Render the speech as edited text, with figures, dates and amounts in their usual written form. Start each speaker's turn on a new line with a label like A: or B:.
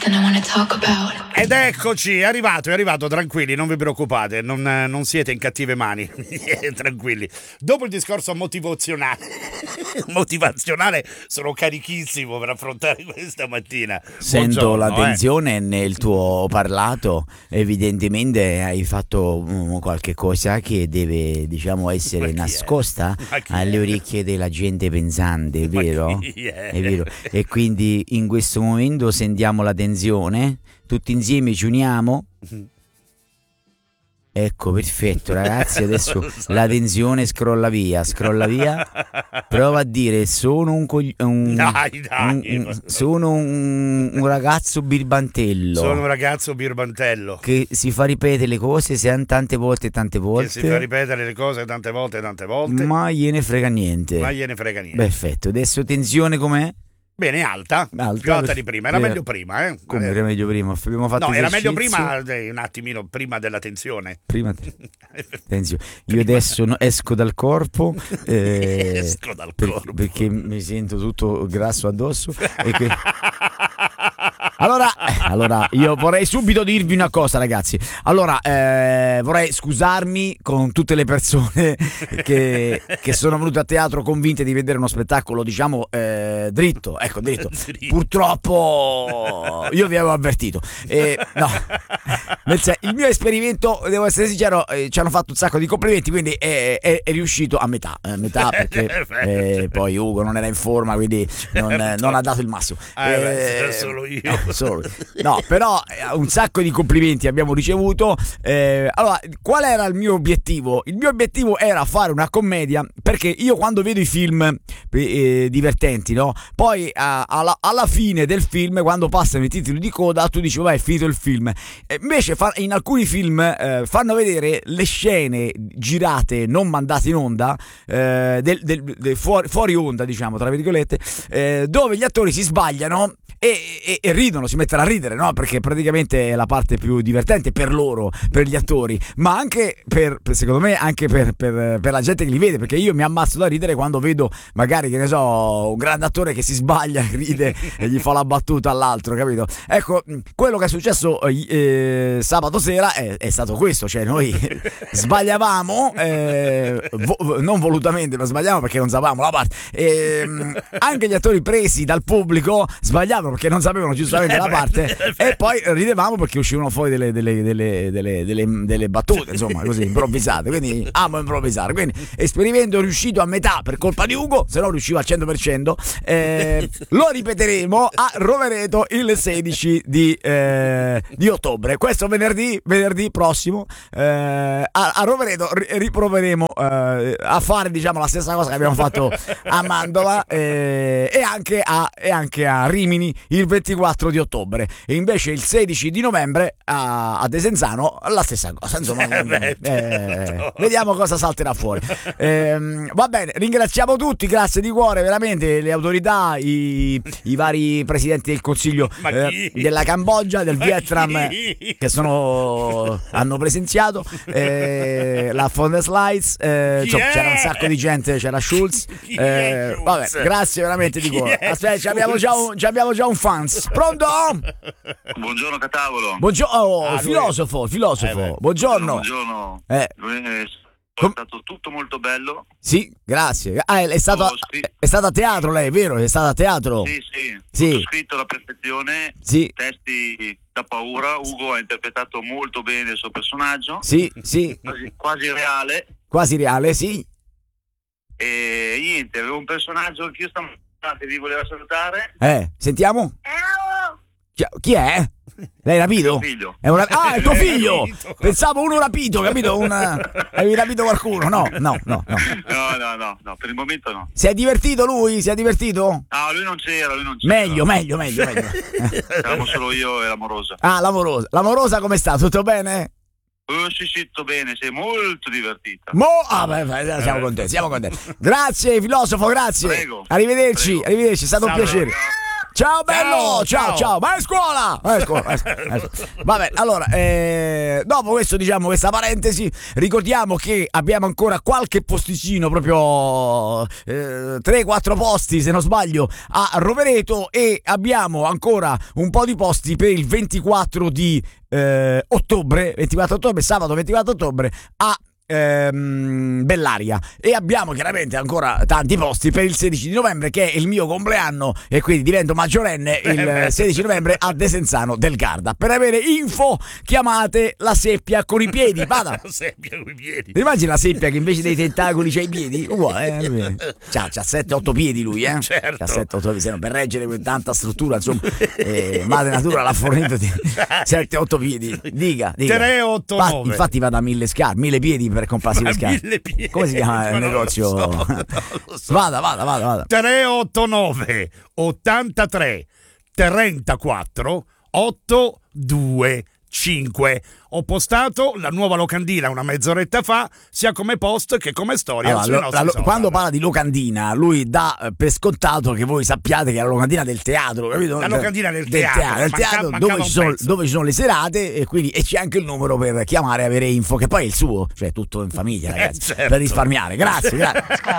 A: Then I wanna talk about.
B: Ed eccoci, è arrivato, tranquilli, non vi preoccupate, non siete in cattive mani, tranquilli. Dopo il discorso motivazionale, sono carichissimo per affrontare questa mattina.
C: Sento
B: Buongiorno,
C: la tensione nel tuo parlato, evidentemente hai fatto qualche cosa che deve, diciamo, essere nascosta alle orecchie della gente pensante, vero? È vero. E quindi in questo momento sentiamo la tensione, tutti insieme ci uniamo. Ecco, perfetto ragazzi, adesso la tensione scrolla via. Prova a dire: sono sono un ragazzo birbantello.
B: Sono un ragazzo birbantello
C: che si fa ripetere le cose tante volte.
B: Che si fa ripetere le cose tante volte.
C: Ma gliene frega niente. Perfetto, adesso tensione com'è?
B: Bene, alta, più alta di prima. Era meglio prima, eh?
C: Come era meglio prima? Abbiamo fatto
B: no, era
C: esercizio.
B: meglio prima, un attimino prima della tensione.
C: Tensione. Io adesso esco dal corpo,
B: esco dal corpo
C: perché mi sento tutto grasso addosso. Allora, io vorrei subito dirvi una cosa, ragazzi. Allora, vorrei scusarmi con tutte le persone che sono venute a teatro convinte di vedere uno spettacolo, diciamo, dritto. Purtroppo io vi avevo avvertito. No, il mio esperimento, devo essere sincero, ci hanno fatto un sacco di complimenti, quindi è riuscito a metà perché poi Ugo non era in forma, quindi non ha dato il massimo.
B: Solo io.
C: No, però un sacco di complimenti abbiamo ricevuto. Allora, qual era il mio obiettivo? Il mio obiettivo era fare una commedia, perché io quando vedo i film divertenti, no? Poi alla fine del film, quando passano i titoli di coda, tu dici vai, è finito il film. Invece in alcuni film fanno vedere le scene girate, non mandate in onda, fuori onda, diciamo, tra virgolette, dove gli attori si sbagliano e ridono, si mettono a ridere, no? Perché praticamente è la parte più divertente per loro, per gli attori, ma anche secondo me anche per la gente che li vede, perché io mi ammazzo da ridere quando vedo magari, che ne so, un grande attore che si sbaglia, ride e gli fa la battuta all'altro, capito? Ecco, quello che è successo sabato sera è stato questo, cioè noi sbagliavamo, non volutamente, ma sbagliavamo perché non sapevamo la parte, anche gli attori presi dal pubblico sbagliavano perché non sapevano giustamente la parte, e poi ridevamo perché uscivano fuori delle battute, insomma, così improvvisate, quindi amo improvvisare. Quindi esperimento riuscito a metà per colpa di Ugo, se no riuscivo al 100%. Lo ripeteremo a Rovereto il 16 di ottobre, questo venerdì prossimo. A Rovereto riproveremo a fare, diciamo, la stessa cosa che abbiamo fatto a Mantova, e anche a Rimini il 24 di ottobre, e invece il 16 di novembre a Desenzano la stessa cosa, insomma. Vediamo cosa salterà fuori. Va bene, ringraziamo tutti, grazie di cuore, veramente, le autorità, i vari presidenti del Consiglio della Cambogia, del Vietnam, che hanno presenziato, la von der Slides, c'era un sacco di gente, c'era Schulz, vabbè, grazie veramente di cuore. Aspetta, abbiamo già un fans. Pronto?
D: Buongiorno Catavolo.
C: Buongiorno, filosofo. Buongiorno.
D: È stato tutto molto bello.
C: Sì, grazie. È stato a teatro lei, vero? È stata a teatro?
D: Sì. Ho scritto alla perfezione.
C: Sì.
D: Testi da paura. Ugo ha interpretato molto bene il suo personaggio.
C: Sì.
D: Quasi reale.
C: Quasi reale, sì.
D: E niente, avevo un personaggio che io stamattina vi voleva salutare.
C: Sentiamo. Chi è? L'hai rapito?
D: Figlio.
C: È il tuo figlio! Pensavo uno rapito, capito? Avevi rapito qualcuno? No, per il momento no. Si è divertito lui? Si è divertito?
D: No, lui non c'era.
C: Meglio.
D: Eravamo solo io e l'amorosa.
C: L'amorosa come sta? Tutto bene?
D: Sì, tutto bene, sei molto divertita.
C: Siamo contenti. Grazie filosofo, grazie.
D: Prego.
C: Arrivederci, è stato un piacere. Ciao bello, ciao. Vai a scuola. Vabbè, allora, dopo questo, diciamo, questa parentesi, ricordiamo che abbiamo ancora qualche posticino, proprio 3-4 posti, se non sbaglio, a Rovereto, e abbiamo ancora un po' di posti per il 24 di ottobre, sabato 24 ottobre a Bellaria, e abbiamo chiaramente ancora tanti posti per il 16 di novembre, che è il mio compleanno, e quindi divento maggiorenne il 16 novembre a Desenzano del Garda. Per avere info chiamate la seppia con i piedi. Vada.
B: La seppia con i piedi.
C: Ti immagini la seppia che invece dei tentacoli c'ha i piedi? Uguale, c'ha 7-8 piedi lui,
B: certo.
C: C'ha 7-8 piedi, per reggere tanta struttura, insomma, madre natura l'ha fornito di 7-8 piedi. Dica
B: 389.
C: Infatti va da 1000 piedi per comprarsi le scarpe.
B: 1000 piedi.
C: Come si chiama il negozio?
B: Non lo so.
C: Vada.
B: 389 83 34 825. Ho postato la nuova locandina una mezz'oretta fa, sia come post che come storia.
C: Allora, quando parla di locandina, lui dà per scontato che voi sappiate che è la locandina del teatro, capito?
B: La locandina del teatro
C: dove ci sono le serate, e quindi c'è anche il numero per chiamare e avere info, che poi è il suo, cioè tutto in famiglia, ragazzi,
B: certo.
C: per risparmiare. Grazie.